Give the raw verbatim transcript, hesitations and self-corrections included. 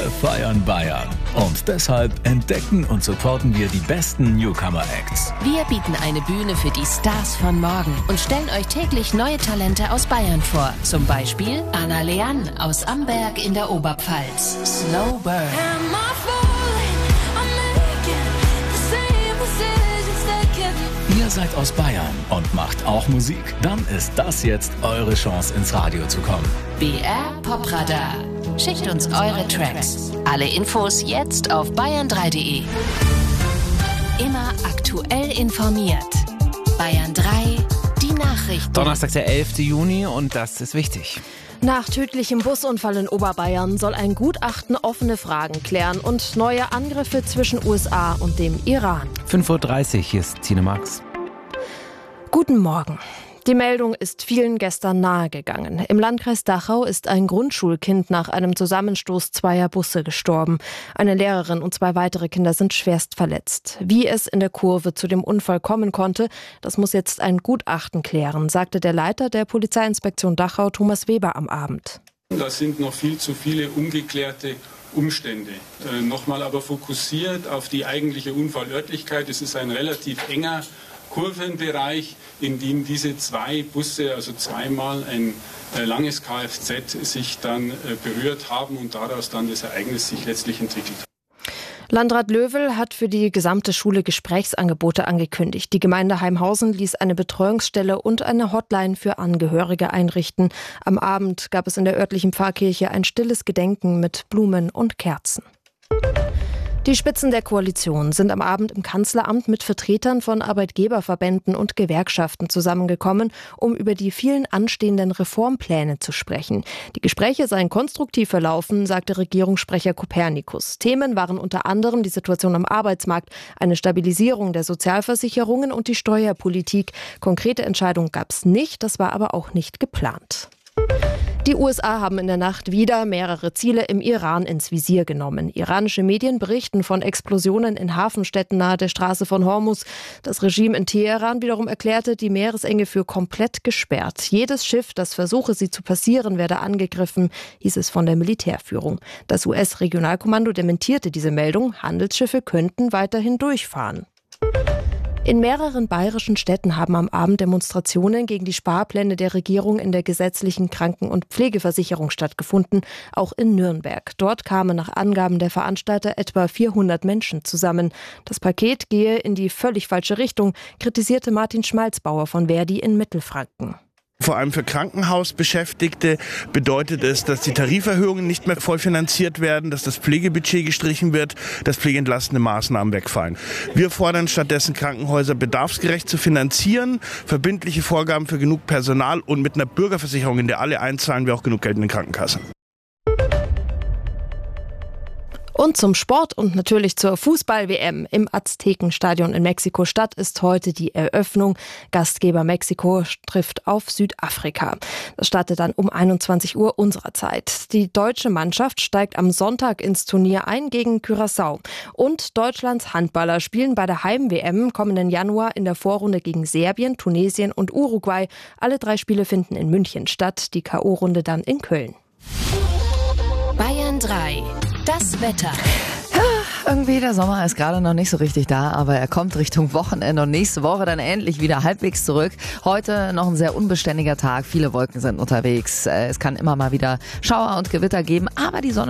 feiern Bayern. Und deshalb entdecken und supporten wir die besten Newcomer-Acts. Wir bieten eine Bühne für die Stars von morgen und stellen euch täglich neue Talente aus Bayern vor. Zum Beispiel Anna Leann aus Amberg in der Oberpfalz. Slow Burn. Ihr seid aus Bayern und macht auch Musik? Dann ist das jetzt eure Chance, ins Radio zu kommen. B R Popradar. Schickt uns eure Tracks. Alle Infos jetzt auf bayern drei punkt de. Immer aktuell informiert. Bayern drei, die Nachrichten. Donnerstag, der elfter Juni, und das ist wichtig. Nach tödlichem Busunfall in Oberbayern soll ein Gutachten offene Fragen klären und neue Angriffe zwischen U S A und dem Iran. fünf Uhr dreißig, hier ist Tine Marx. Guten Morgen. Die Meldung ist vielen gestern nahegegangen. Im Landkreis Dachau ist ein Grundschulkind nach einem Zusammenstoß zweier Busse gestorben. Eine Lehrerin und zwei weitere Kinder sind schwerst verletzt. Wie es in der Kurve zu dem Unfall kommen konnte, das muss jetzt ein Gutachten klären, sagte der Leiter der Polizeiinspektion Dachau, Thomas Weber, am Abend. Das sind noch viel zu viele ungeklärte Umstände. Äh, Nochmal aber fokussiert auf die eigentliche Unfallörtlichkeit. Es ist ein relativ enger Kurvenbereich, in dem diese zwei Busse, also zweimal ein äh, langes Kfz, sich dann äh, berührt haben und daraus dann das Ereignis sich letztlich entwickelt hat. Landrat Löwel hat für die gesamte Schule Gesprächsangebote angekündigt. Die Gemeinde Heimhausen ließ eine Betreuungsstelle und eine Hotline für Angehörige einrichten. Am Abend gab es in der örtlichen Pfarrkirche ein stilles Gedenken mit Blumen und Kerzen. Die Spitzen der Koalition sind am Abend im Kanzleramt mit Vertretern von Arbeitgeberverbänden und Gewerkschaften zusammengekommen, um über die vielen anstehenden Reformpläne zu sprechen. Die Gespräche seien konstruktiv verlaufen, sagte Regierungssprecher Kopernikus. Themen waren unter anderem die Situation am Arbeitsmarkt, eine Stabilisierung der Sozialversicherungen und die Steuerpolitik. Konkrete Entscheidungen gab es nicht, das war aber auch nicht geplant. Die U S A haben in der Nacht wieder mehrere Ziele im Iran ins Visier genommen. Iranische Medien berichten von Explosionen in Hafenstädten nahe der Straße von Hormuz. Das Regime in Teheran wiederum erklärte die Meeresenge für komplett gesperrt. Jedes Schiff, das versuche, sie zu passieren, werde angegriffen, hieß es von der Militärführung. Das U S-Regionalkommando dementierte diese Meldung. Handelsschiffe könnten weiterhin durchfahren. In mehreren bayerischen Städten haben am Abend Demonstrationen gegen die Sparpläne der Regierung in der gesetzlichen Kranken- und Pflegeversicherung stattgefunden, auch in Nürnberg. Dort kamen nach Angaben der Veranstalter etwa vierhundert Menschen zusammen. Das Paket gehe in die völlig falsche Richtung, kritisierte Martin Schmalzbauer von Verdi in Mittelfranken. Vor allem für Krankenhausbeschäftigte bedeutet es, dass die Tariferhöhungen nicht mehr voll finanziert werden, dass das Pflegebudget gestrichen wird, dass pflegeentlastende Maßnahmen wegfallen. Wir fordern stattdessen, Krankenhäuser bedarfsgerecht zu finanzieren, verbindliche Vorgaben für genug Personal und mit einer Bürgerversicherung, in der alle einzahlen, wir auch genug Geld in den Krankenkassen. Und zum Sport und natürlich zur Fußball-W M im Aztekenstadion in Mexiko-Stadt ist heute die Eröffnung. Gastgeber Mexiko trifft auf Südafrika. Das startet dann um einundzwanzig Uhr unserer Zeit. Die deutsche Mannschaft steigt am Sonntag ins Turnier ein gegen Curaçao. Und Deutschlands Handballer spielen bei der Heim-W M kommenden Januar in der Vorrunde gegen Serbien, Tunesien und Uruguay. Alle drei Spiele finden in München statt, die K O-Runde dann in Köln. Bayern drei. Das Wetter. Ja, irgendwie der Sommer ist gerade noch nicht so richtig da, aber er kommt Richtung Wochenende und nächste Woche dann endlich wieder halbwegs zurück. Heute noch ein sehr unbeständiger Tag, viele Wolken sind unterwegs. Es kann immer mal wieder Schauer und Gewitter geben, aber die Sonne